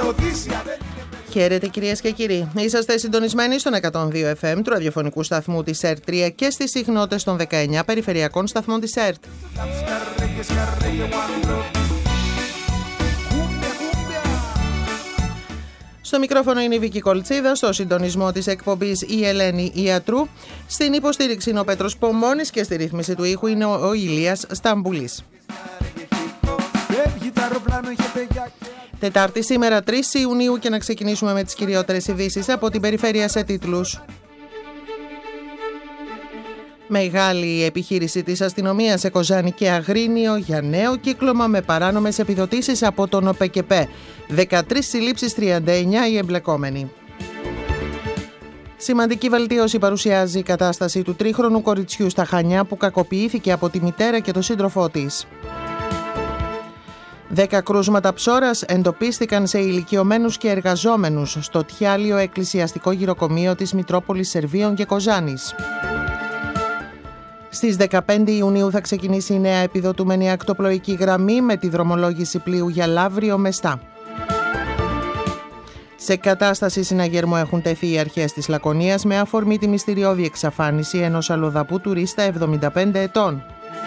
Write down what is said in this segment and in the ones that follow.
Χαίρετε κυρίες και κύριοι. Είσαστε συντονισμένοι στον 102 FM του ραδιοφωνικού σταθμού της ΕΡΤ3 και στις συχνότητες των 19 περιφερειακών σταθμών της ΕΡΤ. Στο μικρόφωνο είναι η Βίκη Κολτσίδα, στο συντονισμό της εκπομπής η Ελένη Ιατρού, στην υποστήριξη είναι ο Πέτρος Πομώνης και στη ρύθμιση του ήχου είναι ο Ηλίας Σταμπουλής. Τετάρτη σήμερα 3 Ιουνίου και να ξεκινήσουμε με τις κυριότερες ειδήσεις από την περιφέρεια σε τίτλους. Μεγάλη επιχείρηση της αστυνομίας σε Κοζάνη και Αγρίνιο για νέο κύκλωμα με παράνομες επιδοτήσεις από τον ΟΠΕΚΕΠΕ. 13 συλλήψεις, 39 οι εμπλεκόμενοι. Σημαντική βελτίωση παρουσιάζει η κατάσταση του τρίχρονου κοριτσιού στα Χανιά που κακοποιήθηκε από τη μητέρα και τον σύντροφό της. 10 κρούσματα ψώρας εντοπίστηκαν σε ηλικιωμένους και εργαζόμενους στο Τιάλιο Εκκλησιαστικό Γυροκομείο της Μητρόπολης Σερβίων και Κοζάνης. Στις 15 Ιουνίου θα ξεκινήσει η νέα επιδοτούμενη ακτοπλοϊκή γραμμή με τη δρομολόγηση πλοίου για Λαύριο Μεστά. Σε κατάσταση συναγερμού έχουν τεθεί οι αρχές της Λακωνίας με αφορμή τη μυστηριώδη εξαφάνιση ενός αλλοδαπού τουρίστα 75 ετών.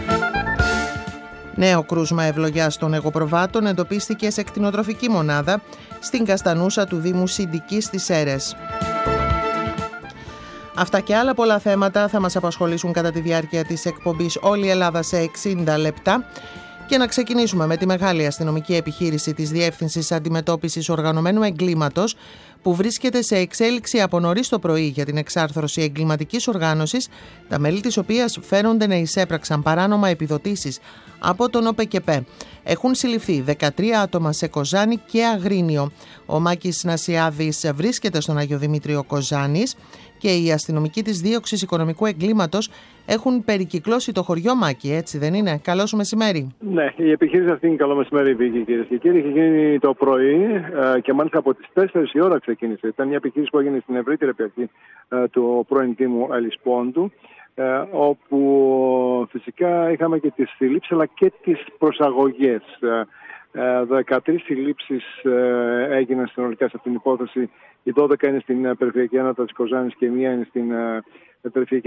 Νέο κρούσμα ευλογιάς των εγωπροβάτων εντοπίστηκε σε κτηνοτροφική μονάδα στην Καστανούσα του Δήμου Συντικής στις Σέρρες. Αυτά και άλλα πολλά θέματα θα μας απασχολήσουν κατά τη διάρκεια της εκπομπής Όλη η Ελλάδα σε 60 λεπτά και να ξεκινήσουμε με τη μεγάλη αστυνομική επιχείρηση της Διεύθυνσης Αντιμετώπισης Οργανωμένου Εγκλήματος που βρίσκεται σε εξέλιξη από νωρίς το πρωί για την εξάρθρωση εγκληματικής οργάνωσης, τα μέλη της οποίας φαίνονται να εισέπραξαν παράνομα επιδοτήσεις από τον ΟΠΕΚΕΠΕ. Έχουν συλληφθεί 13 άτομα σε Κοζάνη και Αγρίνιο. Ο Μάκης Νασιάδης βρίσκεται στον Άγιο Δημήτριο Κοζάνης και οι αστυνομικοί της δίωξης οικονομικού εγκλήματος έχουν περικυκλώσει το χωριό, Μάκη, έτσι δεν είναι? Καλό σου μεσημέρι. Ναι, η επιχείρηση αυτή είναι καλό μεσημέρι, Βίκη, κυρίες και κύριοι. Είχε γίνει το πρωί και μάλιστα από τις 4 η ώρα ξεκίνησε. Ήταν μια επιχείρηση που έγινε στην ευρύτερη περιοχή του πρώην Δήμου Ελισπόντου, όπου φυσικά είχαμε και τις συλλήψεις αλλά και τις προσαγωγές. 13 συλλήψεις έγιναν συνολικά σε αυτήν την υπόθεση. Οι 12 είναι στην περιφερειακή ενότητα της Κοζάνης και μία είναι στην περιφερειακή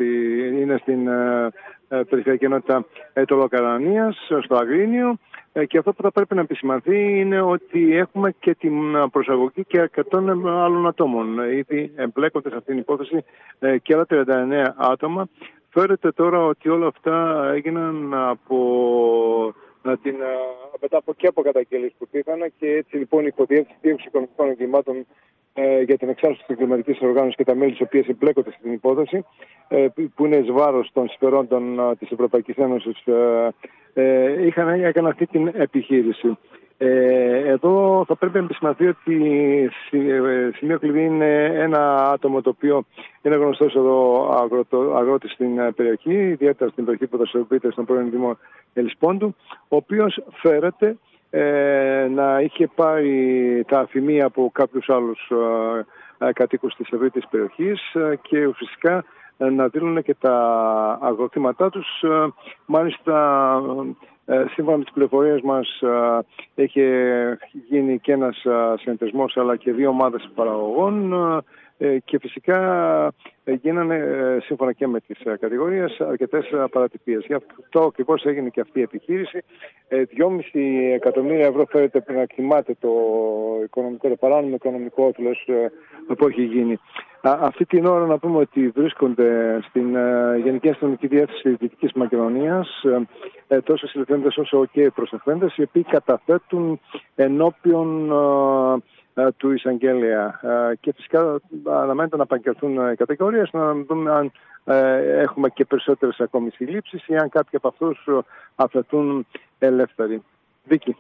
ενότητα Τολοκαρανίας, στο Αγρίνιο. Και αυτό που θα πρέπει να επισημανθεί είναι ότι έχουμε και την προσαγωγή και αρκετών άλλων ατόμων. Ήδη εμπλέκονται σε αυτήν την υπόθεση και άλλα 39 άτομα. Φέρεται τώρα ότι όλα αυτά έγιναν μετά από καταγγελίες που πήγαν και έτσι λοιπόν η Υποδιεύθυνση Δίωξης Οικονομικών Εγκλημάτων για την εξάρτηση της εγκληματικής οργάνωσης και τα μέλη της οποίας εμπλέκονται στην υπόθεση, που είναι εις βάρος των συμφερόντων της Ευρωπαϊκής Ένωσης, έκανε αυτή την επιχείρηση. Εδώ θα πρέπει να επισημανθεί ότι σημείο κλειδί είναι ένα άτομο το οποίο είναι γνωστός εδώ αγρότης στην περιοχή, ιδιαίτερα στην περιοχή που δραστηριοποιείται στον πρώην Δήμο Ελισπόντου, ο οποίος φέρεται να είχε πάρει τα αφημία από κάποιους άλλους κατοίκους της ευρύτερης περιοχής και φυσικά να δίνουν και τα αγροκτήματά τους. Μάλιστα, σύμφωνα με τις πληροφορίες μας, έχει γίνει και ένας συνεταιρισμός αλλά και 2 ομάδες παραγωγών και φυσικά γίνανε, σύμφωνα και με τις κατηγορίες, αρκετές παρατυπίες. Γι' αυτό ακριβώς έγινε και αυτή η επιχείρηση. 2,5 εκατομμύρια ευρώ φέρεται να εκτιμάται το παράνομο οικονομικό όφελος που έχει γίνει. Αυτή την ώρα να πούμε ότι βρίσκονται στην Γενική Αστυνομική Διεύθυνση Δυτικής Μακεδονίας τόσο συλληφθέντες όσο και προσεχθέντες, οι οποίοι καταθέτουν ενώπιον του εισαγγέλια. Και φυσικά αναμένεται να απαγγελθούν οι κατηγορίες, να δούμε αν έχουμε και περισσότερες ακόμη συλλήψεις ή αν κάποιοι από αυτούς αφαιθούν ελεύθεροι. Βίκη.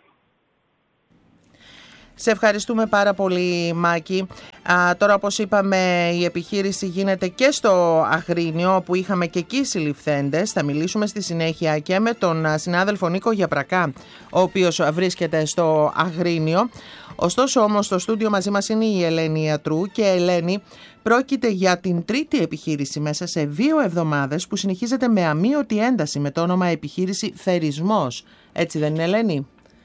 Σε ευχαριστούμε πάρα πολύ, Μάκη. Τώρα, όπως είπαμε, η επιχείρηση γίνεται και στο Αγρίνιο, όπου είχαμε και εκεί συλληφθέντες. Θα μιλήσουμε στη συνέχεια και με τον συνάδελφο Νίκο Γιαπρακά, ο οποίος βρίσκεται στο Αγρίνιο. Ωστόσο, όμως, στο στούντιο μαζί μας είναι η Ελένη Ιατρού και Ελένη, πρόκειται για την τρίτη επιχείρηση μέσα σε 2 εβδομάδες που συνεχίζεται με αμείωτη ένταση με το όνομα επιχείρηση Θερισμός. Έτσι δεν είναι, Ελένη?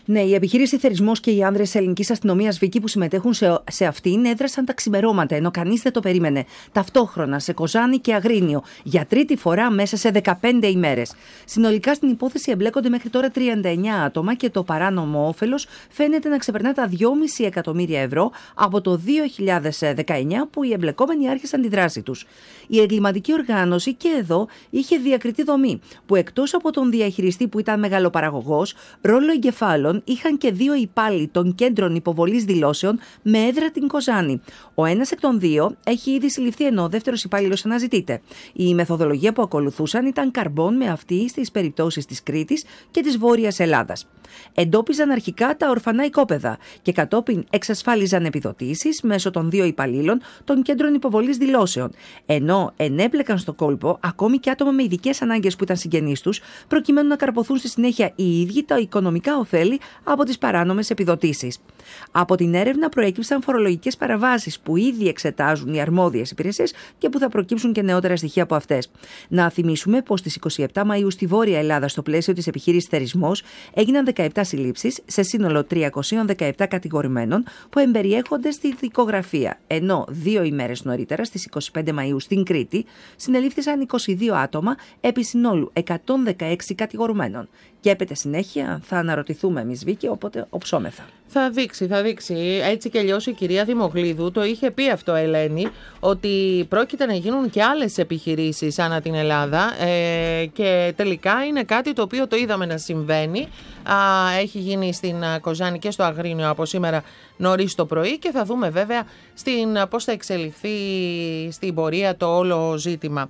Ναι, η επιχείρηση Θερισμός και οι άνδρες της ελληνικής αστυνομίας, Βίκη, που συμμετέχουν σε αυτήν, έδρασαν τα ξημερώματα, ενώ κανείς δεν το περίμενε. Ταυτόχρονα σε Κοζάνη και Αγρίνιο, για τρίτη φορά μέσα σε 15 ημέρες. Συνολικά στην υπόθεση εμπλέκονται μέχρι τώρα 39 άτομα και το παράνομο όφελος φαίνεται να ξεπερνά τα 2,5 εκατομμύρια ευρώ από το 2019 που οι εμπλεκόμενοι άρχισαν τη δράση τους. Η εγκληματική οργάνωση και εδώ είχε διακριτή δομή, που εκτός από τον διαχειριστή που ήταν μεγαλοπαραγωγός, ρόλο εγκεφάλων είχαν και 2 υπάλληλοι των κέντρων υποβολής δηλώσεων με έδρα την Κοζάνη. Ο ένας εκ των 2 έχει ήδη συλληφθεί, ενώ ο δεύτερος υπάλληλος αναζητείται. Η μεθοδολογία που ακολουθούσαν ήταν καρμπών με αυτή στις περιπτώσεις της Κρήτης και της Βόρειας Ελλάδας. Εντόπιζαν αρχικά τα ορφανά οικόπεδα και κατόπιν εξασφάλιζαν επιδοτήσεις μέσω των 2 υπαλλήλων των κέντρων υποβολής δηλώσεων, ενώ ενέπλεκαν στο κόλπο ακόμη και άτομα με ειδικές ανάγκες που ήταν συγγενείς τους, προκειμένου να καρποθούν στη συνέχεια οι ίδιοι τα οικονομικά ωφέλη από τις παράνομες επιδοτήσεις. Από την έρευνα προέκυψαν φορολογικές παραβάσεις που ήδη εξετάζουν οι αρμόδιες υπηρεσίες και που θα προκύψουν και νεότερα στοιχεία από αυτές. Να θυμίσουμε πως στις 27 Μαΐου στη Βόρεια Ελλάδα, στο πλαίσιο της επιχείρησης Θερισμός, έγιναν 17 συλλήψεις σε σύνολο 317 κατηγορουμένων που εμπεριέχονται στη δικογραφία, ενώ 2 ημέρες νωρίτερα, στις 25 Μαΐου στην Κρήτη, συνελήφθησαν 22 άτομα επί συνόλου 116 κατηγορουμένων. Και έπειτα συνέχεια θα αναρωτηθούμε εμείς, Βίκη, οπότε οψόμεθα. Θα δείξει. Έτσι κι αλλιώς η κυρία Δημογλίδου το είχε πει αυτό, Ελένη, ότι πρόκειται να γίνουν και άλλες επιχειρήσεις ανά την Ελλάδα και τελικά είναι κάτι το οποίο το είδαμε να συμβαίνει. Έχει γίνει στην Κοζάνη και στο Αγρίνιο από σήμερα νωρίς το πρωί και θα δούμε βέβαια πώς θα εξελιχθεί στην πορεία το όλο ζήτημα.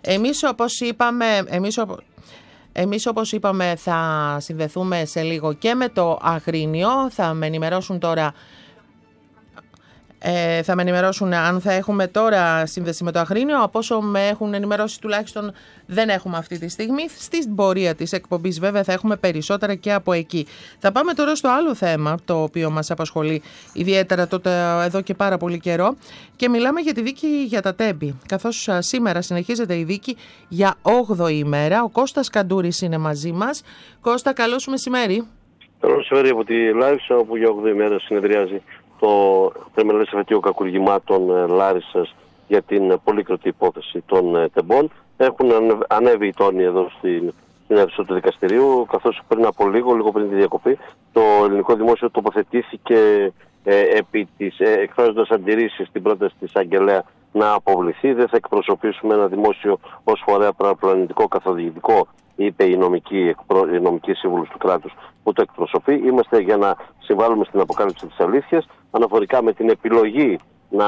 Εμείς όπως είπαμε θα συνδεθούμε σε λίγο και με το Αγρίνιο. Θα με ενημερώσουν τώρα αν θα έχουμε τώρα σύνδεση με το Αγρίνιο. Από όσο με έχουν ενημερώσει τουλάχιστον δεν έχουμε αυτή τη στιγμή. Στην πορεία της εκπομπής βέβαια θα έχουμε περισσότερα και από εκεί. Θα πάμε τώρα στο άλλο θέμα το οποίο μας απασχολεί ιδιαίτερα εδώ και πάρα πολύ καιρό και μιλάμε για τη δίκη για τα Τέμπη. Καθώς σήμερα συνεχίζεται η δίκη για 8η ημέρα. Ο Κώστας Καντούρης είναι μαζί μας. Κώστα, καλώς μεσημέρι. Καλώς μεσημέρι από τη Λάρισα, όπου για 8η ημέρα συνεδριάζει το τριμελές εφετείο κακουργημάτων Λάρισσας για την πολύκροτη υπόθεση των τεμπών. Έχουν ανέβει οι τόνοι εδώ στην αίθουσα του δικαστηρίου, καθώς πριν από λίγο πριν τη διακοπή, το ελληνικό δημόσιο τοποθετήθηκε εκφράζοντας αντιρρήσεις στην πρόταση της Αγγελέα να αποβληθεί. Δεν θα εκπροσωπήσουμε ένα δημόσιο ως φορέα παραπλανητικό καθοδηγητικό, είπε η νομική σύμβουλος του κράτους που το εκπροσωπεί. Είμαστε για να συμβάλλουμε στην αποκάλυψη της αλήθειας αναφορικά με την επιλογή να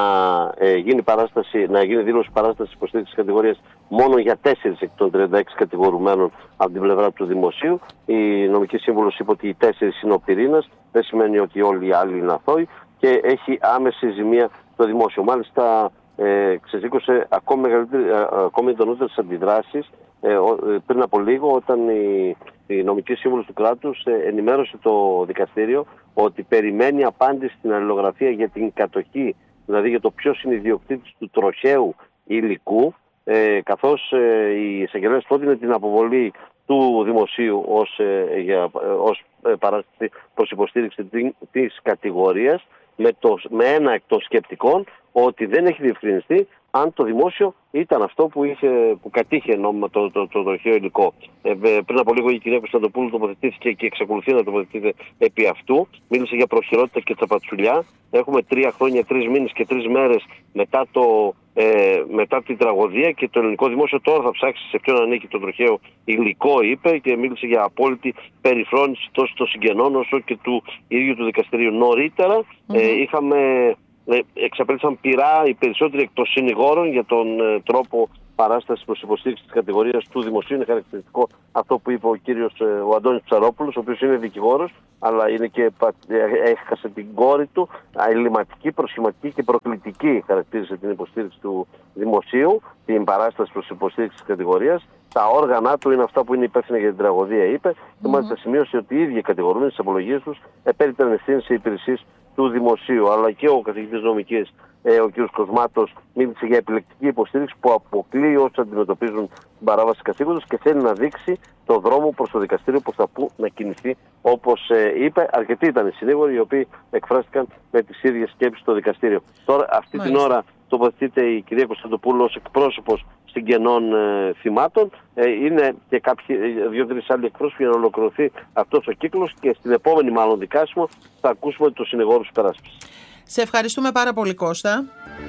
γίνει δήλωση παράστασης υποστήριξης κατηγορίας μόνο για 4 εκ των 36 κατηγορουμένων από την πλευρά του δημοσίου. Η νομική σύμβουλος είπε ότι οι 4 είναι ο πυρήνας, δεν σημαίνει ότι όλοι οι άλλοι είναι αθώοι και έχει άμεση ζημία το δημόσιο. Μάλιστα ξεσήκωσε ακόμη εντονότερες αντιδράσεις πριν από λίγο, όταν η νομική σύμβουλος του κράτους ενημέρωσε το δικαστήριο ότι περιμένει απάντηση στην αλληλογραφία για την κατοχή, δηλαδή για το ποιος είναι ιδιοκτήτης του τροχαίου υλικού, καθώς η εισαγγελέας πρότεινε την αποβολή του δημοσίου ως παράσταση προς υποστήριξη της κατηγορίας, με ένα εκ των σκεπτικών ότι δεν έχει διευκρινιστεί αν το δημόσιο ήταν αυτό που κατήχε νόμιμα το τροχαίο υλικό. Πριν από λίγο η κυρία Κωνσταντοπούλου τοποθετήθηκε και εξακολουθεί να τοποθετείται επί αυτού. Μίλησε για προχειρότητα και τσαπατσουλιά. Έχουμε 3 χρόνια, 3 μήνες και 3 μέρες μετά την τραγωδία και το ελληνικό δημόσιο τώρα θα ψάξει σε ποιον ανήκει το τροχαίο υλικό, είπε, και μίλησε για απόλυτη περιφρόνηση τόσο των συγγενών όσο και του ίδιου του δικαστηρίου. Νωρίτερα εξαπέλυσαν πειρά οι περισσότεροι εκ των συνηγόρων για τον τρόπο παράσταση προς υποστήριξη της κατηγορίας του δημοσίου. Είναι χαρακτηριστικό αυτό που είπε ο Αντώνης Ψαρόπουλος, ο οποίος είναι δικηγόρος, αλλά έχασε την κόρη του, ελληματική, προσχηματική και προκλητική χαρακτήρισε την υποστήριξη του δημοσίου, την παράσταση προς υποστήριξη της κατηγορίας. Τα όργανα του είναι αυτά που είναι υπεύθυνα για την τραγωδία, είπε, και μάλιστα σημείωσε ότι οι ίδιοι κατηγορούμενοι στις απολογίες τους επέριπταν ευθύνη σε υπηρεσίες του Δημοσίου, αλλά και ο καθηγητής νομικής, ο κ. Κοσμάτος, μίλησε για επιλεκτική υποστήριξη που αποκλείει όσους αντιμετωπίζουν την παράβαση καθήκοντος και θέλει να δείξει το δρόμο προς το δικαστήριο, προς τα που να κινηθεί, όπως είπε. Αρκετοί ήταν οι συνήγοροι οι οποίοι εκφράστηκαν με τις ίδιες σκέψεις στο δικαστήριο. Τώρα, αυτή την ώρα, τοποθετείται η κυρία Κωνσταντοπούλου ως εκπρόσωπος συγγενών θυμάτων. Είναι και κάποιοι 2-3 άλλοι εκπρόσωποι για να ολοκληρωθεί αυτός ο κύκλος και στην επόμενη μάλλον δικάσιμο θα ακούσουμε τους συνηγόρους υπεράσπισης. Σε ευχαριστούμε πάρα πολύ, Κώστα.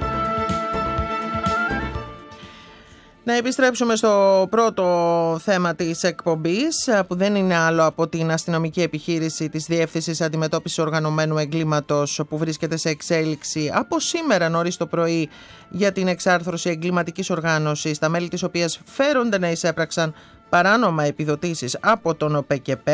Να επιστρέψουμε στο πρώτο θέμα της εκπομπής, που δεν είναι άλλο από την αστυνομική επιχείρηση της Διεύθυνσης Αντιμετώπισης Οργανωμένου Εγκλήματος, που βρίσκεται σε εξέλιξη από σήμερα νωρίς το πρωί για την εξάρθρωση εγκληματικής οργάνωσης, τα μέλη της οποίας φέρονται να εισέπραξαν παράνομα επιδοτήσεις από τον ΠΚΠ.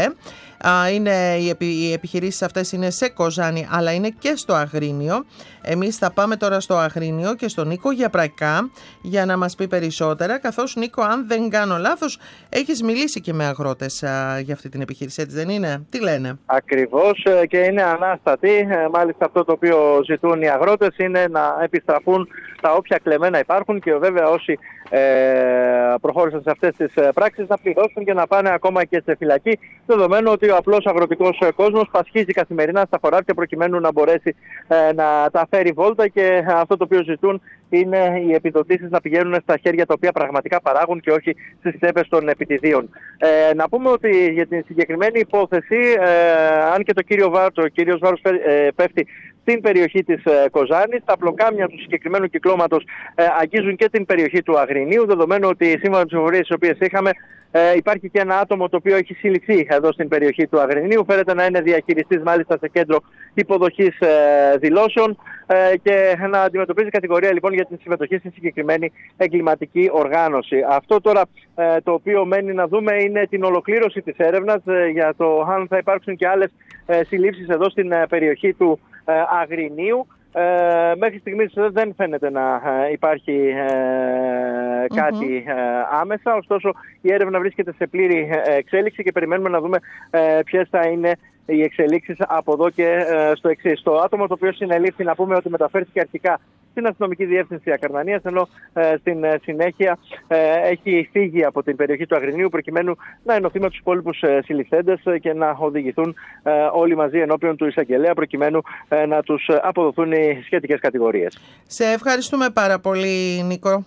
Οι επιχειρήσεις αυτές είναι σε Κοζάνη, αλλά είναι και στο Αγρίνιο. Εμείς θα πάμε τώρα στο Αγρίνιο και στον Νίκο Γιαπρακά για να μας πει περισσότερα, καθώς, Νίκο, αν δεν κάνω λάθος, έχεις μιλήσει και με αγρότες για αυτή την επιχείρηση, έτσι δεν είναι? Τι λένε? Ακριβώς, και είναι ανάστατη. Μάλιστα αυτό το οποίο ζητούν οι αγρότες είναι να επιστραφούν τα όποια κλεμμένα υπάρχουν και βέβαια όσοι προχώρησαν σε αυτές τις πράξεις να πληρώσουν και να πάνε ακόμα και σε φυλακή, δεδομένου ότι ο απλός αγροτικός κόσμος πασχίζει καθημερινά στα χωράφια προκειμένου να μπορέσει να τα φέρει βόλτα, και αυτό το οποίο ζητούν είναι οι επιδοτήσεις να πηγαίνουν στα χέρια τα οποία πραγματικά παράγουν και όχι στις τσέπες των επιτιδίων. Να πούμε ότι για την συγκεκριμένη υπόθεση, αν και ο κύριος βάρος πέφτει στην περιοχή της Κοζάνης, τα πλοκάμια του συγκεκριμένου κυκλώματος αγγίζουν και την περιοχή του Αγρινίου, δεδομένου ότι σύμφωνα με τις πληροφορίες τις οποίες είχαμε, υπάρχει και ένα άτομο το οποίο έχει συλληφθεί εδώ στην περιοχή του Αγρινίου. Φέρεται να είναι διαχειριστής μάλιστα σε κέντρο υποδοχής δηλώσεων και να αντιμετωπίζει κατηγορία λοιπόν για την συμμετοχή στη συγκεκριμένη εγκληματική οργάνωση. Αυτό τώρα το οποίο μένει να δούμε είναι την ολοκλήρωση της έρευνας για το αν θα υπάρξουν και άλλες συλλήψεις εδώ στην περιοχή του Αγρινίου. Μέχρι στιγμής δεν φαίνεται να υπάρχει κάτι άμεσα, ωστόσο η έρευνα βρίσκεται σε πλήρη εξέλιξη και περιμένουμε να δούμε ποιες θα είναι οι εξελίξεις από εδώ και στο εξής. Το άτομο το οποίο συνελήφθη, να πούμε ότι μεταφέρθηκε αρχικά στην αστυνομική διεύθυνση Ακαρνανίας, ενώ στην συνέχεια έχει φύγει από την περιοχή του Αγρινίου προκειμένου να ενωθεί με τους υπόλοιπους συλληφθέντες και να οδηγηθούν όλοι μαζί ενώπιον του εισαγγελέα προκειμένου να τους αποδοθούν οι σχετικές κατηγορίες. Σε ευχαριστούμε πάρα πολύ, Νίκο.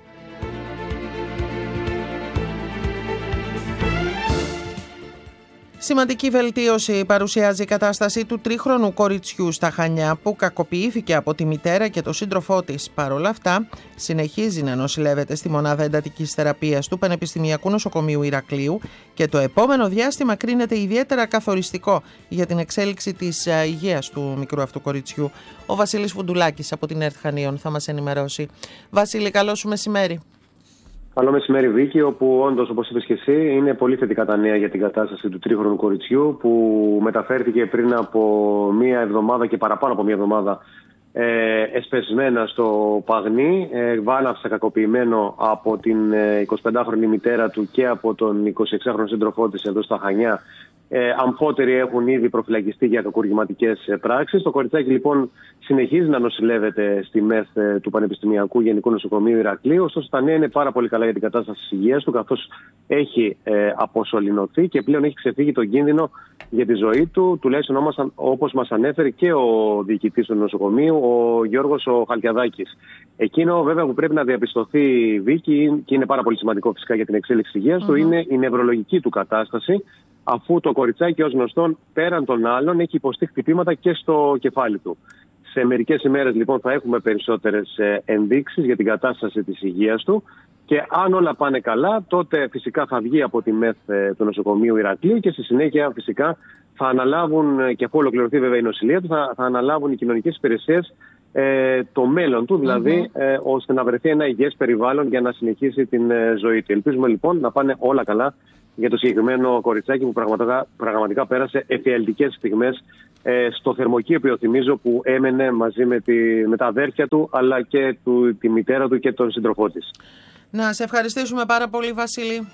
Σημαντική βελτίωση παρουσιάζει η κατάσταση του τρίχρονου κοριτσιού στα Χανιά που κακοποιήθηκε από τη μητέρα και τον σύντροφό της. Παρ' όλα αυτά, συνεχίζει να νοσηλεύεται στη μονάδα εντατικής θεραπείας του Πανεπιστημιακού Νοσοκομείου Ηρακλείου και το επόμενο διάστημα κρίνεται ιδιαίτερα καθοριστικό για την εξέλιξη της υγείας του μικρού αυτού κοριτσιού. Ο Βασίλης Φουντουλάκης από την ΕΡΤ Χανίων θα μας ενημερώσει. Βασίλη, καλό σου μεσημέρι. Καλό μεσημέρι, Βίκη, όπου όντως, όπως είπες και εσύ, είναι πολύ θετικά τα νέα για την κατάσταση του τρίχρονου κοριτσιού που μεταφέρθηκε πριν από μία εβδομάδα και παραπάνω από μία εβδομάδα εσπεσμένα στο Παγνί, βάναυσα κακοποιημένο από την 25χρονη μητέρα του και από τον 26χρονο σύντροφό της εδώ στα Χανιά. Αμφότεροι έχουν ήδη προφυλακιστεί για κακουργηματικές πράξεις. Το κοριτσάκι λοιπόν συνεχίζει να νοσηλεύεται στη ΜΕΘ του Πανεπιστημιακού Γενικού Νοσοκομείου Ηρακλείου. Ωστόσο, τα νέα είναι πάρα πολύ καλά για την κατάσταση της υγείας του, καθώς έχει αποσωληνωθεί και πλέον έχει ξεφύγει τον κίνδυνο για τη ζωή του, τουλάχιστον όπως μας ανέφερε και ο διοικητής του νοσοκομείου, ο Γιώργος ο Χαλκιαδάκης. Εκείνο βέβαια που πρέπει να διαπιστωθεί, Βίκη, και είναι πάρα πολύ σημαντικό φυσικά για την εξέλιξη της υγείας του, είναι η νευρολογική του κατάσταση, αφού το κοριτσάκι ως γνωστόν πέραν των άλλων έχει υποστεί χτυπήματα και στο κεφάλι του. Σε μερικές ημέρες λοιπόν θα έχουμε περισσότερες ενδείξεις για την κατάσταση της υγείας του και αν όλα πάνε καλά, τότε φυσικά θα βγει από τη ΜΕΘ του νοσοκομείου Ηρακλείου και στη συνέχεια φυσικά θα αναλάβουν, και αφού ολοκληρωθεί βέβαια η νοσηλεία του, θα αναλάβουν οι κοινωνικές υπηρεσίες το μέλλον του, δηλαδή ώστε να βρεθεί ένα υγιές περιβάλλον για να συνεχίσει την ζωή του. Ελπίζουμε λοιπόν να πάνε όλα καλά για το συγκεκριμένο κοριτσάκι που πραγματικά πέρασε εφιαλτικές στιγμές στο θερμοκήπιο, θυμίζω, που έμενε μαζί με τα αδέρφια του, αλλά και τη μητέρα του και τον σύντροφό της. Να σε ευχαριστήσουμε πάρα πολύ, Βασίλη.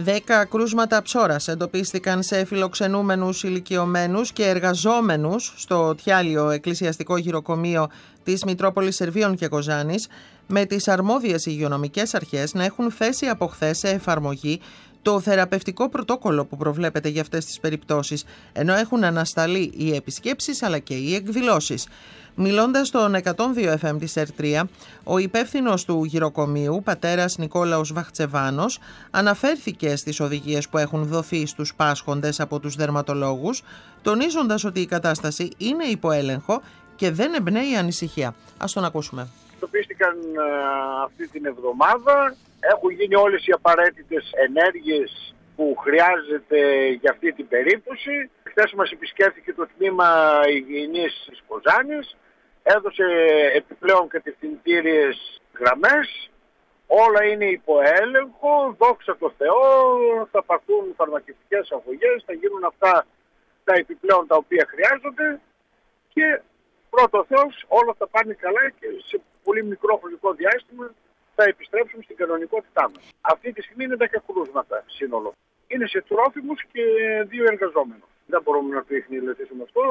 10 κρούσματα ψώρας εντοπίστηκαν σε φιλοξενούμενους ηλικιωμένους και εργαζόμενους στο Τιάλιο Εκκλησιαστικό Γυροκομείο της Μητρόπολης Σερβίων και Κοζάνης, με τις αρμόδιες υγειονομικές αρχές να έχουν θέσει από χθες σε εφαρμογή το θεραπευτικό πρωτόκολλο που προβλέπεται για αυτές τις περιπτώσεις, ενώ έχουν ανασταλεί οι επισκέψεις αλλά και οι εκδηλώσεις. Μιλώντας στον 102 FM της ΕΡΤ3, ο υπεύθυνος του γυροκομείου, πατέρας Νικόλαος Βαχτσεβάνος, αναφέρθηκε στις οδηγίες που έχουν δοθεί στους πάσχοντες από τους δερματολόγους, τονίζοντας ότι η κατάσταση είναι υπό έλεγχο και δεν εμπνέει ανησυχία. Ας τον ακούσουμε. Εντοπίστηκαν αυτή την εβδομάδα, έχουν γίνει όλες οι απαραίτητες ενέργειες που χρειάζεται για αυτή την περίπτωση. Χθες μας επισκέφθηκε το τμήμα υγιεινής της Κοζάνης, έδωσε επιπλέον κατευθυντήριες γραμμές, όλα είναι υπό έλεγχο, δόξα τω Θεώ, θα πάρθουν φαρμακευτικές αγωγές, θα γίνουν αυτά τα επιπλέον τα οποία χρειάζονται και πρώτο Θεός όλα θα πάνε καλά και σε πολύ μικρό χρονικό διάστημα θα επιστρέψουμε στην κανονικότητά μας. Αυτή τη στιγμή είναι 10 κρούσματα σύνολο. Είναι σε τρόφιμους και 2 εργαζόμενους. Δεν μπορούμε να το ιχνηλετήσουμε αυτό.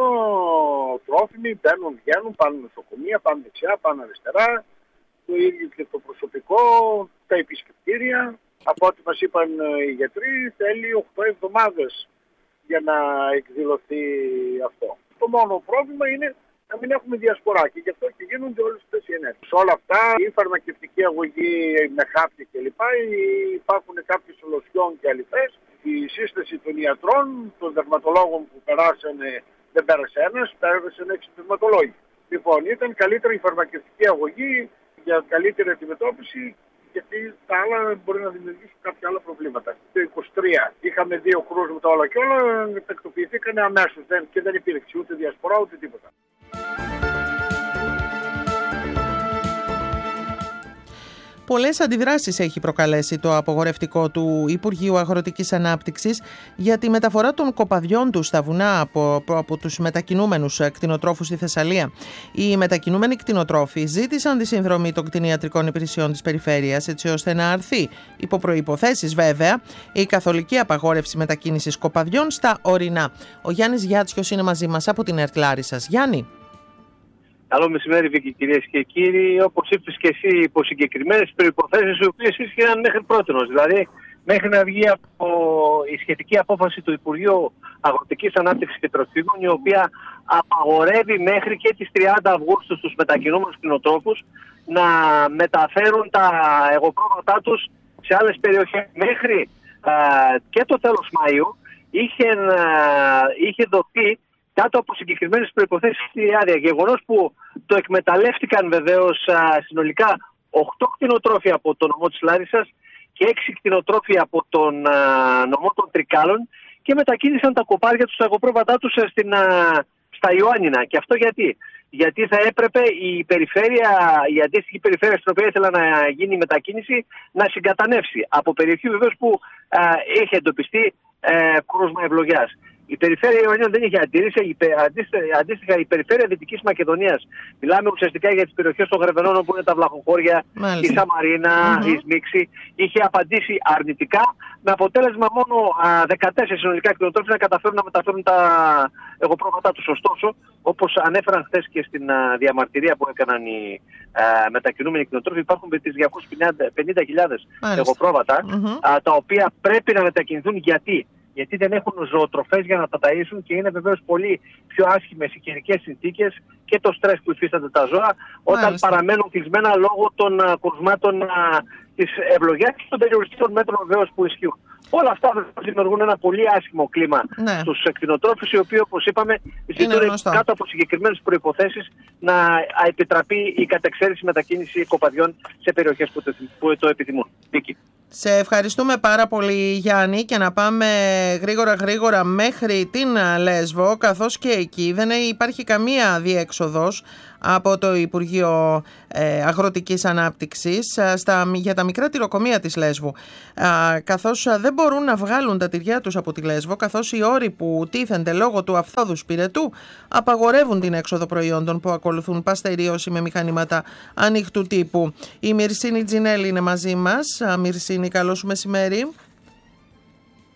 Τρόφιμοι μπαίνουν, βγαίνουν, πάνε νοσοκομεία, πάνε δεξιά, πάνε αριστερά. Το ίδιο και το προσωπικό, τα επισκεπτήρια. Από ό,τι μας είπαν οι γιατροί, θέλει 8 εβδομάδες για να εκδηλωθεί αυτό. Το μόνο πρόβλημα είναι να μην έχουμε διασπορά και γι' αυτό και γίνονται όλες αυτές οι ενέργειες. Σε όλα αυτά η φαρμακευτική αγωγή με χάπια κλπ. Υπάρχουν κάποιες λοσιόν και αληθές. Η σύσταση των ιατρών, των δερματολόγων που περάσανε, δεν πέρασε ένας, πέρασαν 6 δερματολόγοι. Λοιπόν, ήταν καλύτερη η φαρμακευτική αγωγή για καλύτερη αντιμετώπιση, γιατί τα άλλα μπορεί να δημιουργήσουν κάποια άλλα προβλήματα. Το 23 είχαμε 2 κρούσματα όλα και όλα, τακτοποιηθήκαν αμέσως και δεν υπήρξε ούτε διασπορά ούτε τίποτα. Πολλές αντιδράσεις έχει προκαλέσει το απογορευτικό του Υπουργείου Αγροτικής Ανάπτυξης για τη μεταφορά των κοπαδιών του στα βουνά από τους μετακινούμενους κτηνοτρόφους στη Θεσσαλία. Οι μετακινούμενοι κτηνοτρόφοι ζήτησαν τη συνδρομή των κτηνιατρικών υπηρεσιών της περιφέρειας, έτσι ώστε να αρθεί, υπό προϋποθέσεις βέβαια, η καθολική απαγόρευση μετακίνησης κοπαδιών στα ορεινά. Ο Γιάννης Γιάτσιος είναι μαζί μας από την ΕΡΤ Λάρισσας. Γιάννη. Καλό μεσημέρι, Βίκη, κυρίες και κύριοι. Όπως είπες και εσύ, υπό συγκεκριμένες προϋποθέσεις, οι οποίες ίσχυαν μέχρι πρότινος. Δηλαδή, μέχρι να βγει από η σχετική απόφαση του Υπουργείου Αγροτικής Ανάπτυξης και Τροφίμων, η οποία απαγορεύει μέχρι και τις 30 Αυγούστου στους μετακινούμενους κτηνοτρόφους να μεταφέρουν τα εγωπρόβατά τους σε άλλες περιοχές. Μέχρι και το τέλος Μαΐου είχε δοθεί κάτω από συγκεκριμένες προϋποθέσεις στη άδεια. Γεγονός που το εκμεταλλεύτηκαν βεβαίως συνολικά 8 κτηνοτρόφοι από το νομό της Λάρισσας και 6 κτηνοτρόφοι από τον νομό των Τρικάλων και μετακίνησαν τα κοπάδια τους, τα εγωπρόβατά τους στα Ιωάννινα. Και αυτό γιατί θα έπρεπε η αντίστοιχη περιφέρεια στην οποία ήθελα να γίνει η μετακίνηση να συγκατανεύσει από περιοχή βεβαίως που είχε εντοπιστεί κρούσμα ευλογιάς. Η περιφέρεια Ιωαννίων δεν είχε αντίρρηση. Αντίστοιχα, η περιφέρεια Δυτικής Μακεδονίας, μιλάμε ουσιαστικά για τις περιοχές των Γρεβενών, όπου είναι τα βλαχοχώρια, η Σαμαρίνα, η Σμίξη, είχε απαντήσει αρνητικά, με αποτέλεσμα μόνο 14 συνολικά κτηνοτρόφοι να καταφέρουν να μεταφέρουν τα εγωπρόβατά τους. Ωστόσο, όπως ανέφεραν χθες και στην διαμαρτυρία που έκαναν οι μετακινούμενοι κτηνοτρόφοι, υπάρχουν τις 250.000 εγωπρόβατα, τα οποία πρέπει να μετακινηθούν. Γιατί δεν έχουν ζωοτροφές για να τα ταΐσουν και είναι βεβαίως πολύ πιο άσχημες οι καιρικές συνθήκες και το στρες που υφίστανται τα ζώα όταν παραμένουν κλεισμένα λόγω των κρουσμάτων της ευλογιάς και των περιοριστικών μέτρων βεβαίως που ισχύουν. Όλα αυτά δημιουργούν ένα πολύ άσχημο κλίμα στους κτηνοτρόφους, οι οποίοι, όπως είπαμε, ζητούν κάτω από συγκεκριμένες προϋποθέσεις να επιτραπεί η κατεξαίρεση μετακίνηση κοπαδιών σε περιοχές που το επιθυμούν. Δίκη. Σε ευχαριστούμε πάρα πολύ, Γιάννη, και να πάμε γρήγορα μέχρι την Λέσβο, καθώς και εκεί δεν υπάρχει καμία διέξοδος από το Υπουργείο Αγροτικής Ανάπτυξης για τα μικρά τυροκομεία της Λέσβου, καθώς δεν μπορούν να βγάλουν τα τυριά τους από τη Λέσβο, καθώς οι όροι που τίθενται λόγω του αυθόδους πυρετού απαγορεύουν την έξοδο προϊόντων που ακολουθούν παστερίωση με μηχανήματα ανοιχτού τύπου. Η Μυρσίνη Τζινέλη είναι μαζί μας. Μυρσίνη, καλό σου μεσημέρι.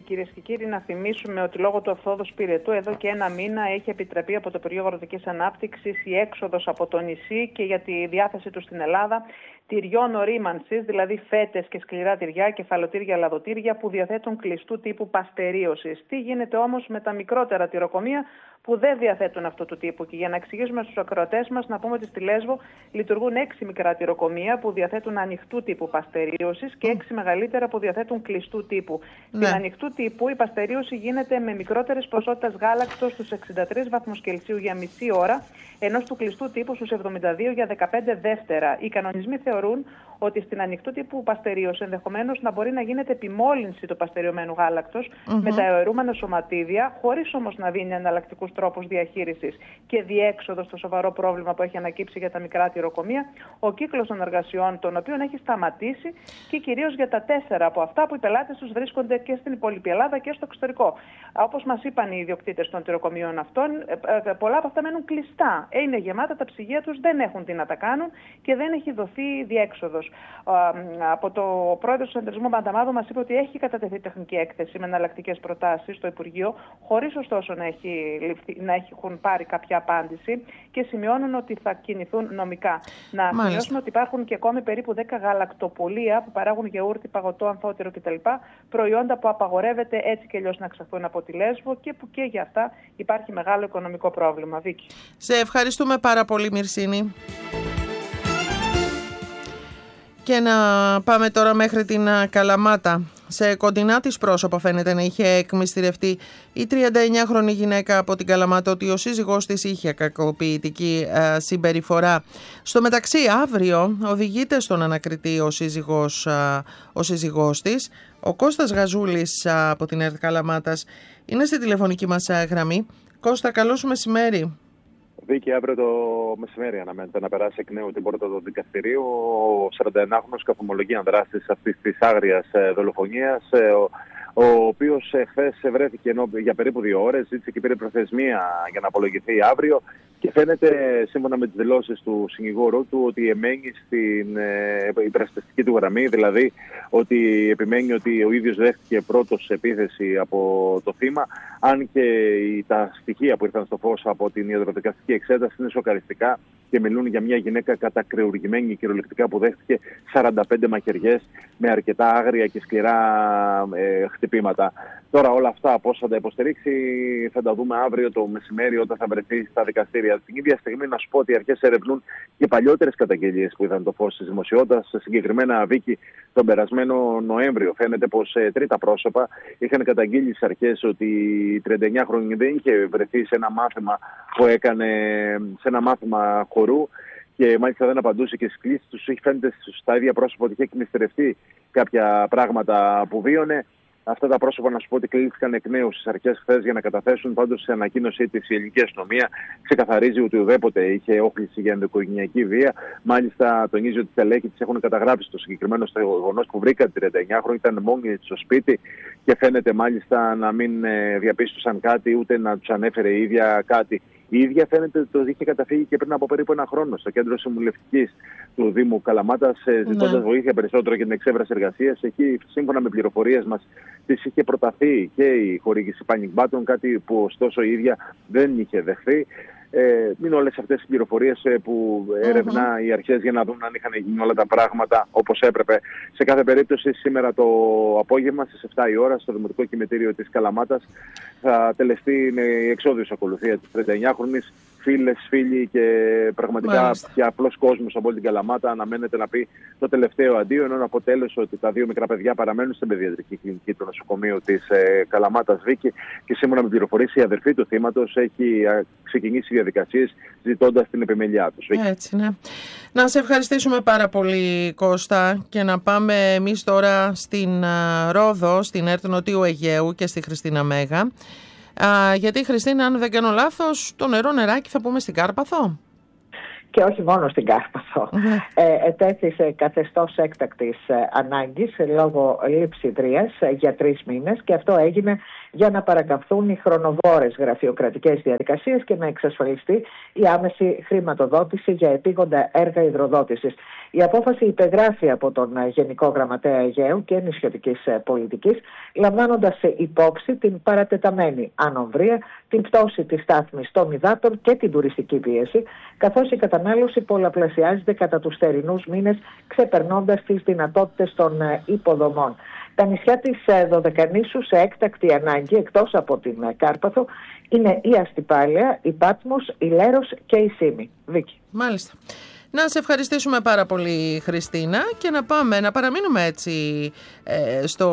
Κυρίες και κύριοι, να θυμίσουμε ότι λόγω του αυθόδους πυρετού εδώ και ένα μήνα έχει επιτραπεί από το Υπουργείο Αγροτικής Ανάπτυξης η έξοδος από το νησί και για τη διάθεση του στην Ελλάδα τυριών ορίμανσης, δηλαδή φέτες και σκληρά τυριά, κεφαλοτήρια, λαδοτήρια που διαθέτουν κλειστού τύπου παστερίωσης. Τι γίνεται όμως με τα μικρότερα τυροκομεία που δεν διαθέτουν αυτού του τύπου? Και για να εξηγήσουμε στους ακροατές μας, να πούμε ότι στη Λέσβο λειτουργούν 6 μικρά τυροκομεία που διαθέτουν ανοιχτού τύπου παστερίωσης και 6 μεγαλύτερα που διαθέτουν κλειστού τύπου. Ναι. Στην ανοιχτού τύπου η παστερίωση γίνεται με μικρότερες ποσότητες γάλακτος στους 63 βαθμούς Κελσίου για μισή ώρα, ενώ του κλειστού τύπου στους 72 για 15 δεύτερα. Οι κανονισμοί θεωρούν ότι στην ανοιχτού τύπου παστερίωση ενδεχομένως να μπορεί να γίνεται επιμόλυνση του παστεριωμένου γάλακτος με τα αερούμενα σωματίδια, χωρίς όμως να δίνει εναλλακτικούς τρόπους διαχείρισης και διέξοδο στο σοβαρό πρόβλημα που έχει ανακύψει για τα μικρά τυροκομεία, ο κύκλος των εργασιών των οποίων έχει σταματήσει και κυρίως για τα 4 από αυτά που οι πελάτες τους βρίσκονται και στην υπόλοιπη Ελλάδα και στο εξωτερικό. Όπως μας είπαν οι ιδιοκτήτες των τυροκομείων αυτών, πολλά από αυτά μένουν κλειστά. Είναι γεμάτα, τα ψυγεία τους δεν έχουν τι να τα κάνουν και δεν έχει δοθεί διέξοδος. Από το πρόεδρο του Συνεταιρισμού Μπανταμάδο μας είπε ότι έχει κατατεθεί τεχνική έκθεση με εναλλακτικές προτάσεις στο Υπουργείο, χωρίς ωστόσο να έχουν πάρει κάποια απάντηση και σημειώνουν ότι θα κινηθούν νομικά. Να σημειώσουμε ότι υπάρχουν και ακόμη περίπου 10 γαλακτοπολία που παράγουν γιαούρτι, παγωτό, αμφότερο κτλ. Προϊόντα που απαγορεύεται έτσι και αλλιώς να εξαχθούν από τη Λέσβο και που και για αυτά υπάρχει μεγάλο οικονομικό πρόβλημα. Βίκη. Σε ευχαριστούμε πάρα πολύ, Μυρσίνη. Και να πάμε τώρα μέχρι την Καλαμάτα. Σε κοντινά της πρόσωπα φαίνεται να είχε εκμυστηρευτεί η 39χρονη γυναίκα από την Καλαμάτα ότι ο σύζυγός της είχε κακοποιητική συμπεριφορά. Στο μεταξύ, αύριο οδηγείται στον ανακριτή ο σύζυγός της. Ο Κώστας Γαζούλης από την ΕΡΤ Καλαμάτας είναι στη τηλεφωνική μας γραμμή. Κώστα, καλό σου μεσημέρι. Βίκη, αύριο το μεσημέρι αναμένεται να περάσει εκ νέου την πόρτα του δικαστηρίου ο 41χρονος καθομολογία δράστης αυτής της άγριας δολοφονίας, ο οποίος χθες βρέθηκε για περίπου 2 ώρες, ζήτησε και πήρε προθεσμία για να απολογηθεί αύριο και φαίνεται, σύμφωνα με τις δηλώσεις του συνηγόρου του, ότι εμένει στην υπερασπιστική του γραμμή, δηλαδή ότι επιμένει ότι ο ίδιος δέχτηκε πρώτος επίθεση από το θύμα, αν και τα στοιχεία που ήρθαν στο φως από την ιατροδικαστική εξέταση είναι σοκαριστικά και μιλούν για μια γυναίκα κατακρεουργημένη κυριολεκτικά που δέχτηκε 45 μαχαιριές με αρκετά άγρια και σκληρά χτυπήματα. Τώρα όλα αυτά πώς θα τα υποστηρίξει θα τα δούμε αύριο το μεσημέρι όταν θα βρεθεί στα δικαστήρια. Την ίδια στιγμή να σου πω ότι οι αρχές ερευνούν και παλιότερες καταγγελίες που είδαν το φως της δημοσιότητας. Συγκεκριμένα, Βίκη, τον περασμένο Νοέμβριο φαίνεται πως τρίτα πρόσωπα είχαν καταγγείλει στις αρχές ότι η 39χρονη δεν είχε βρεθεί σε ένα μάθημα που έκανε, σε ένα μάθημα χορού και μάλιστα δεν απαντούσε και στις κλήσεις τους. Φαίνεται στα ίδια πρόσωπα ότι είχε εκμυστηρευτεί κάποια πράγματα που βίωνε. Αυτά τα πρόσωπα, να σου πω ότι κλήθηκαν εκ νέου στις αρχές χθες για να καταθέσουν. Πάντως, σε ανακοίνωσή της η ελληνική αστυνομία ξεκαθαρίζει ότι ουδέποτε είχε όχληση για ενδοοικογενειακή βία. Μάλιστα, τονίζει ότι οι στελέχοι της έχουν καταγράψει το συγκεκριμένο γεγονός που βρήκαν τη 39χρονη, ήταν μόνη της στο σπίτι και φαίνεται μάλιστα να μην διαπίστωσαν κάτι ούτε να τους ανέφερε η ίδια κάτι. Η ίδια φαίνεται ότι το είχε καταφύγει και πριν από περίπου 1 χρόνο στο κέντρο συμβουλευτικής του Δήμου Καλαμάτας, ζητώντας βοήθεια περισσότερο για την εξέβραση εργασίας. Εκεί, σύμφωνα με πληροφορίες μας, της είχε προταθεί και η χορήγηση panic button, κάτι που ωστόσο η ίδια δεν είχε δεχθεί. Είναι όλες αυτές οι πληροφορίες που έρευνα οι αρχές για να δουν αν είχαν γίνει όλα τα πράγματα όπως έπρεπε. Σε κάθε περίπτωση, σήμερα το απόγευμα στις 7 η ώρα στο Δημοτικό Κημητήριο της Καλαμάτας θα τελεστεί η εξόδιος ακολουθία της 39χρονης. Φίλες, φίλοι και πραγματικά και απλός κόσμος από όλη την Καλαμάτα αναμένεται να πει το τελευταίο αντίο, ενώ από τέλος ότι τα 2 μικρά παιδιά παραμένουν στην παιδιατρική κλινική του νοσοκομείου της Καλαμάτας, Βίκη, και σύμφωνα με πληροφορίες η αδερφή του θύματος έχει ξεκινήσει διαδικασίες ζητώντας την επιμελιά τους. Έτσι, ναι. Να σε ευχαριστήσουμε πάρα πολύ, Κώστα, και να πάμε εμείς τώρα στην Ρόδο, στην ΕΡΤ Νοτιού Αιγαίου και στη Χριστίνα Μέγα. Γιατί, Χριστίνα, αν δεν κάνω λάθος, το νεράκι θα πούμε στην Κάρπαθο. Και όχι μόνο στην Κάρπαθο. Ετέθησε καθεστώς έκτακτης ανάγκης λόγω λειψιδρίας για 3 μήνες και αυτό έγινε για να παρακαμφθούν οι χρονοβόρες γραφειοκρατικές διαδικασίες και να εξασφαλιστεί η άμεση χρηματοδότηση για επίγοντα έργα υδροδότησης. Η απόφαση υπεγράφει από τον Γενικό Γραμματέα Αιγαίου και Νησιωτικής Πολιτικής, λαμβάνοντας υπόψη την παρατεταμένη ανομβρία, την πτώση της στάθμης των υδάτων και την τουριστική πίεση, καθώς η κατανάλωση πολλαπλασιάζεται κατά τους θερινούς μήνες, ξεπερνώντας τις δυνατότητες των υποδομών. Τα νησιά της Δωδεκανήσου σε έκτακτη ανάγκη, εκτός από την Κάρπαθο, είναι η Αστυπάλαια, η Πάτμος, η Λέρος και η Σύμη. Βίκη. Μάλιστα. Να σε ευχαριστήσουμε πάρα πολύ, Χριστίνα, και να παραμείνουμε έτσι στο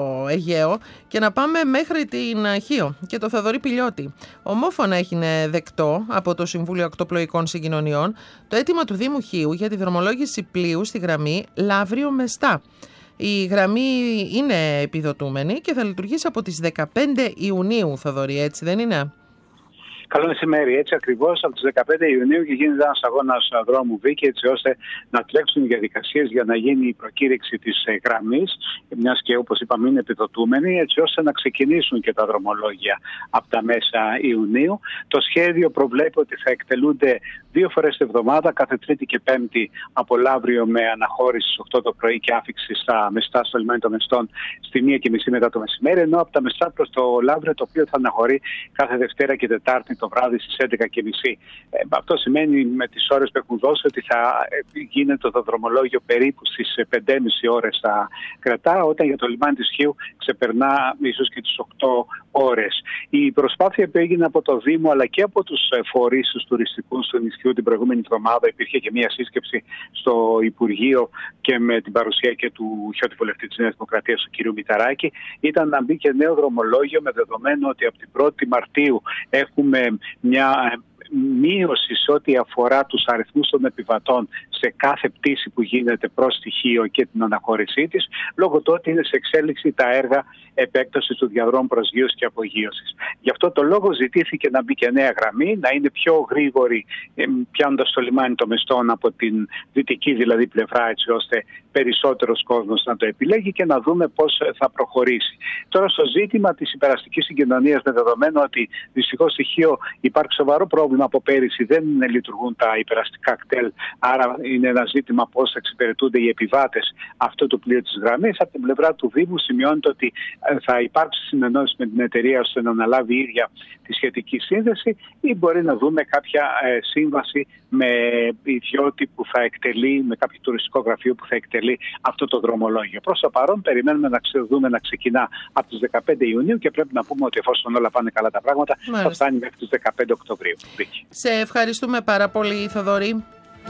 Αιγαίο και να πάμε μέχρι την Χίο και το Θοδωρή Πηλιώτη. Ομόφωνα έγινε δεκτό από το Συμβούλιο Ακτοπλοϊκών Συγκοινωνιών το αίτημα του Δήμου Χίου για τη δρομολόγηση πλοίου στη γραμμή Λαύριο-Μεστά. Η γραμμή είναι επιδοτούμενη και θα λειτουργήσει από τις 15 Ιουνίου, Θοδωρή, έτσι δεν είναι? Καλό μεσημέρι. Έτσι ακριβώς από τις 15 Ιουνίου και γίνεται ένας αγώνας δρόμου, Βίκη, έτσι ώστε να τρέξουν οι διαδικασίες για να γίνει η προκήρυξη της γραμμής, μιας και όπως είπαμε είναι επιδοτούμενη, έτσι ώστε να ξεκινήσουν και τα δρομολόγια από τα μέσα Ιουνίου. Το σχέδιο προβλέπει ότι θα εκτελούνται 2 φορές την εβδομάδα, κάθε Τρίτη και Πέμπτη από Λαύριο, με αναχώρηση στις 8 το πρωί και άφιξη στα Μεστά, στο λιμάνι των Μεστών, στη 1:30 μετά το μεσημέρι, ενώ από τα Μεστά προς το Λαύριο, το οποίο θα αναχωρεί κάθε Δευτέρα και Τετάρτη το βράδυ στις 11:30. Αυτό σημαίνει με τις ώρες που έχουν δώσει ότι θα γίνεται το δρομολόγιο περίπου στις 5,5 ώρες θα κρατά, όταν για το λιμάνι της Χίου ξεπερνά ίσως και τις 8 ώρες. Η προσπάθεια που έγινε από το Δήμο αλλά και από τους φορείς τους τουριστικούς του νησιού την προηγούμενη εβδομάδα, υπήρχε και μια σύσκεψη στο Υπουργείο και με την παρουσία και του Χιώτη Βουλευτή της Νέας Δημοκρατίας, του κ. Μηταράκη, ήταν να μπει και νέο δρομολόγιο, με δεδομένο ότι από την 1η Μαρτίου έχουμε μια μείωση σε ό,τι αφορά τους αριθμούς των επιβατών σε κάθε πτήση που γίνεται προς τη Χίο και την αναχώρησή της, λόγω του ότι είναι σε εξέλιξη τα έργα επέκτασης του διαδρόμου προσγείωσης και απογείωσης. Γι' αυτό το λόγο ζητήθηκε να μπει και νέα γραμμή, να είναι πιο γρήγορη, πιάνοντας το λιμάνι των Μεστών από την δυτική δηλαδή πλευρά, έτσι ώστε περισσότερος κόσμος να το επιλέγει και να δούμε πώς θα προχωρήσει. Τώρα στο ζήτημα της υπεραστικής συγκοινωνίας, με δεδομένο ότι δυστυχώς στη Χίο υπάρχει σοβαρό πρόβλημα από πέρυσι, δεν λειτουργούν τα υπεραστικά κτέλ, άρα είναι ένα ζήτημα πώς θα εξυπηρετούνται οι επιβάτες αυτού του πλοίου της γραμμής. Από την πλευρά του Δήμου σημειώνεται ότι θα υπάρξει συνεννόηση με την εταιρεία ώστε να αναλάβει η ίδια τη σχετική σύνδεση, ή μπορεί να δούμε κάποια σύμβαση με ιδιώτη που θα εκτελεί, με κάποιο τουριστικό γραφείο που θα εκτελεί αυτό το δρομολόγιο. Προς το παρόν περιμένουμε να δούμε να ξεκινά από τις 15 Ιουνίου και πρέπει να πούμε ότι εφόσον όλα πάνε καλά τα πράγματα, θα φτάνει μέχρι τις 15 Οκτωβρίου. Σε ευχαριστούμε πάρα πολύ, Θοδωρή.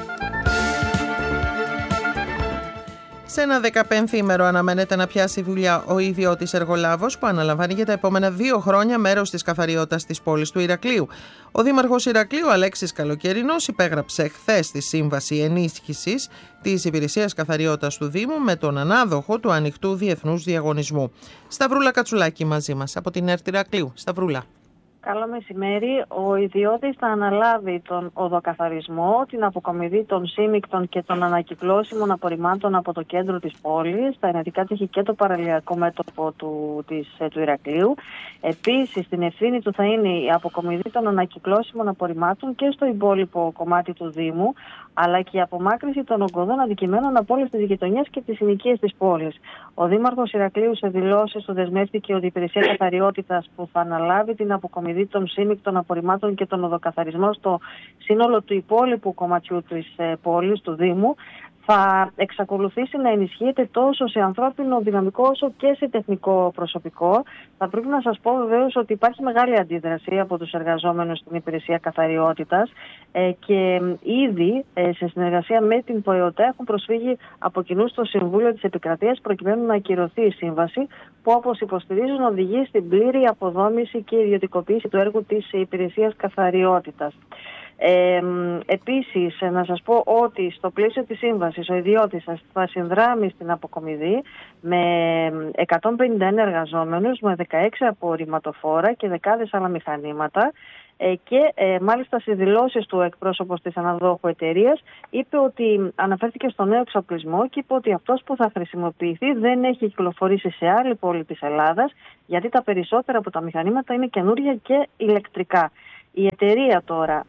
Σε ένα 15ήμερο αναμένεται να πιάσει δουλειά ο ιδιώτης εργολάβος που αναλαμβάνει για τα επόμενα 2 χρόνια μέρος της καθαριότητας της πόλης του Ηρακλείου. Ο Δήμαρχος Ηρακλείου, Αλέξης Καλοκαιρινός, υπέγραψε χθες τη σύμβαση ενίσχυσης της υπηρεσίας καθαριότητας του Δήμου με τον ανάδοχο του ανοιχτού διεθνούς διαγωνισμού. Σταυρούλα Κατσουλάκη μαζί μας από την ΕΡΤ Ηρακλείου. Σταυρούλα. Καλό μεσημέρι. Ο ιδιώτης θα αναλάβει τον οδοκαθαρισμό, την αποκομιδή των σύμμικτων και των ανακυκλώσιμων απορριμμάτων από το κέντρο της πόλης, τα ενετικά τείχη και το παραλιακό μέτωπο του Ηρακλείου. Επίσης, την ευθύνη του θα είναι η αποκομιδή των ανακυκλώσιμων απορριμμάτων και στο υπόλοιπο κομμάτι του Δήμου, αλλά και η απομάκρυνση των ογκωδών αντικειμένων από όλες τις γειτονιές και τις συνοικίες της πόλης. Ο Δήμαρχος Ηρακλείου σε δηλώσεις του δεσμεύτηκε ότι η υπηρεσία καθαριότητας που θα αναλάβει την αποκομιδή των σύμμικτων απορριμμάτων και τον οδοκαθαρισμό στο σύνολο του υπόλοιπου κομματιού της πόλης, του Δήμου, θα εξακολουθήσει να ενισχύεται τόσο σε ανθρώπινο δυναμικό όσο και σε τεχνικό προσωπικό. Θα πρέπει να σας πω βεβαίως ότι υπάρχει μεγάλη αντίδραση από τους εργαζόμενους στην υπηρεσία καθαριότητας και ήδη σε συνεργασία με την ΠΟΕΟΤΑ έχουν προσφύγει από κοινού στο Συμβούλιο της Επικρατείας προκειμένου να ακυρωθεί η σύμβαση που, όπως υποστηρίζουν, οδηγεί στην πλήρη αποδόμηση και ιδιωτικοποίηση του έργου της υπηρεσίας καθαριότητας. Επίσης, να σας πω ότι στο πλαίσιο της σύμβασης ο ιδιώτης θα συνδράμει στην αποκομιδή με 151 εργαζόμενους, με 16 απορριμματοφόρα και δεκάδες άλλα μηχανήματα. Και μάλιστα στις δηλώσεις του εκπρόσωπος της αναδόχου εταιρείας είπε ότι αναφέρθηκε στο νέο εξοπλισμό και είπε ότι αυτός που θα χρησιμοποιηθεί δεν έχει κυκλοφορήσει σε άλλη πόλη της Ελλάδας, γιατί τα περισσότερα από τα μηχανήματα είναι καινούρια και ηλεκτρικά. Η εταιρεία τώρα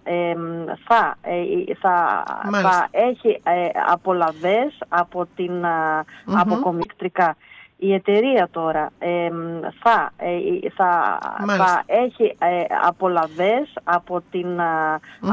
θα έχει απολαβές από την ηλεκτρικά. Η εταιρεία τώρα θα έχει απολαβές από την